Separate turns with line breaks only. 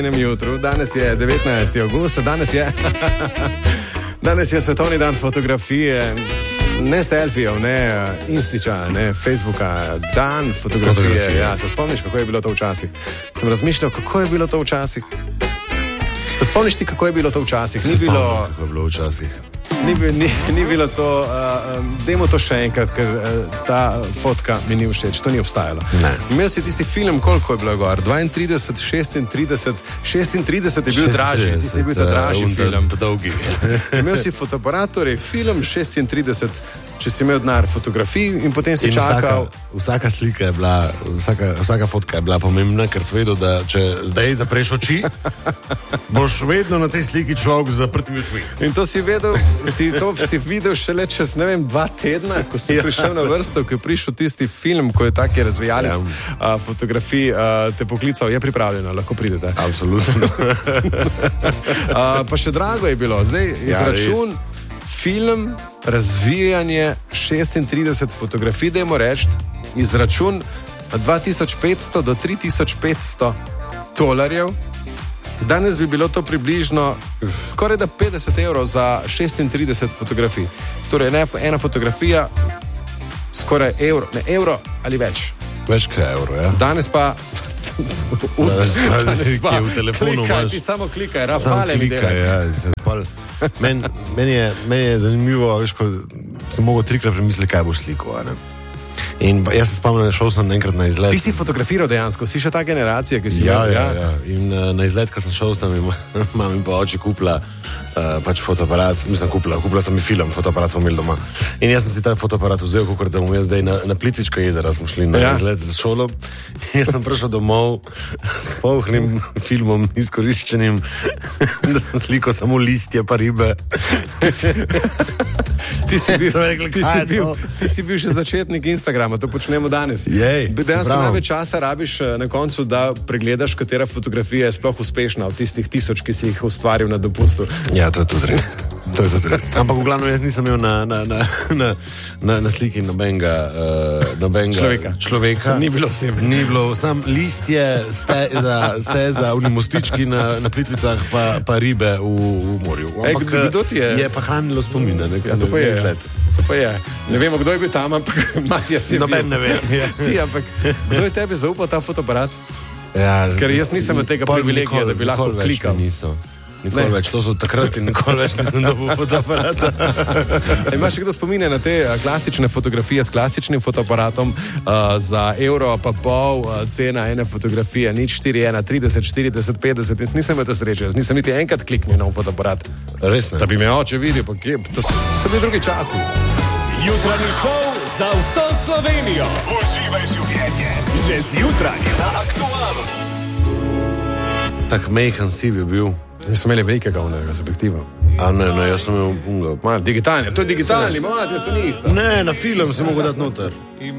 jutru. Danes je 19. avgusta, danes je svetovni dan fotografije, ne selfijev, ne Instiča, ne Facebooka, dan fotografije. Ja, se spomniš, kako je bilo to včasih? Sem razmišljal, kako je bilo to včasih. Se spomniš ti, kako je bilo to včasih?
Kako je bilo včasih?
Ni bilo to, dajmo to še enkrat, ker ta fotka mi ni všeč, to ni obstajalo.
Ne.
Imel si tisti film, koliko je bilo gor? 32, 36 je bil dražji, tisti je bil ta dražji film.
Dolgi.
Imel si fotoaparat, torej film 36, če si imel denar fotografij in potem si čakal.
Vsaka slika je bila, vsaka fotka je bila pomembna, ker si vedel, da če zdaj zapreš oči, boš vedno na tej sliki človek z zaprtimi očmi.
In to si vedel, to si videl šele čez, ne vem, 2 tedna, ko si prišel na vrsto, ko je prišel tisti film, ko je taki razvijalec fotografij te poklical, je pripravljeno, lahko pridete.
Absolutno.
Pa še drago je bilo, zdaj izračun, film, razvijanje 36 fotografij, dajmo reči, izračun 2500 do 3500 $. Danes bi bilo to približno skoraj da 50 € za 36 fotografij. Torej ena fotografija skoraj evro ali več.
Več kaj evro, ja.
Danes pa
v telefonu
klikaj,
imaš.
ti samo klikaj, rafale mi delaj.
Meni je zanimivo, veš, ko sem mogel 3-krat premisliti, kaj boš slikal, ne? In jaz se spomnim, šel sem enkrat na izlet.
Ti si fotografiral dejansko, si še ta generacija, ki si
Ja. In na izlet, ko sem šel s tam, imam in pa oči kupila pač fotoaparat, kupila sta mi film, fotoaparat smo imeli doma. In jaz sem si ta fotoaparat vzel, kakor da bom jaz zdaj na Plitvičko jezera smo šli na izlet za šolo. Jaz sem prišel domov s polhnim filmom izkoriščenim, da sem slikal samo listje pa ribe.
Ti si bil še začetnik Instagrama, to počnemo danes. Dejansko največ časa rabiš na koncu, da pregledaš, katera fotografija je sploh uspešna od tistih 1000, ki si jih ustvaril na dopustu.
Ja, to je tudi res. Ampak v glavnem jaz nisem imel na sliki nobenega človeka.
Ni bilo osebe.
Ni bilo, sam listje, steza, mostički na Plitvicah pa ribe v morju. Ampak
kdo ti je?
Je pa hranilo spomine.
To pa je. To pa je. Ne vemo, kdo je bil tam, ampak Matijas je bil.
Noben ne ve.
Ti, ampak kdo je tebi zaupal ta fotoaparat?
Ja,
Ker jaz nisem od tega privilegija, da bi lahko klikal.
Nikoli več, to so takrat in nikoli več nisem dobil fotoaparata.
Imaš še kdo spomine na te klasične fotografije s klasičnim fotoaparatom za evro pa pol cena ene fotografije, nič 4, 1, 30, 40, 50 in nisem imel to sreče, jaz nisem niti enkrat kliknil na fotoaparat.
Res ne?
Da bi me oče videl, pa kje, to so bili drugi časi.
Jutranji šov za vso Slovenijo. Uživaj življenje, že zjutraj na Aktualu.
Tak mejhan si bi bil.
Mi smo imeli velikega unega z objektivom.
Ne, jaz sem imel unga.
Digitalni, to je digitalni, jaz to ni isto.
Ne, na film si mogel dati noter.